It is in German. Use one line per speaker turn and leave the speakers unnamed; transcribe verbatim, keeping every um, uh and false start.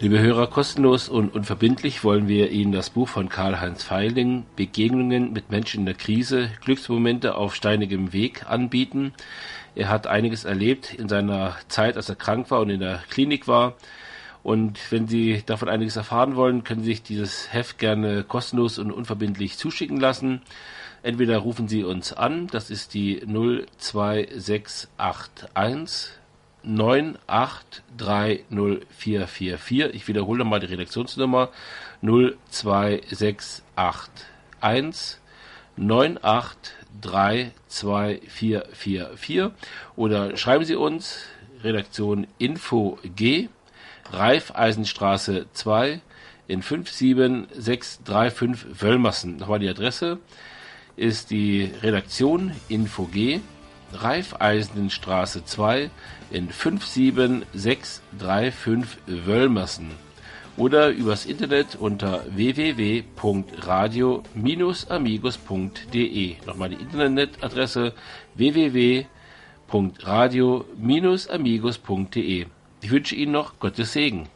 Liebe Hörer, kostenlos und unverbindlich wollen wir Ihnen das Buch von Karl-Heinz Feiling, Begegnungen mit Menschen in der Krise, Glücksmomente auf steinigem Weg, anbieten. Er hat einiges erlebt in seiner Zeit, als er krank war und in der Klinik war. Und wenn Sie davon einiges erfahren wollen, können Sie sich dieses Heft gerne kostenlos und unverbindlich zuschicken lassen. Entweder rufen Sie uns an, das ist die null zwei sechs acht eins neun acht drei null vier vier vier. Ich wiederhole mal die Redaktionsnummer null zwei sechs acht eins neun acht drei zwei vier vier vier oder schreiben Sie uns Redaktion Info G, Raiffeisenstraße zwei in fünf sieben sechs drei fünf Wöllmassen. Nochmal die Adresse ist die Redaktion Info G, Raiffeisenstraße zwei in fünf sieben sechs drei fünf Wöllmassen oder übers Internet unter w w w punkt radio Bindestrich amigos punkt d e. Nochmal die Internetadresse w w w punkt radio Bindestrich amigos punkt d e. Ich wünsche Ihnen noch Gottes Segen.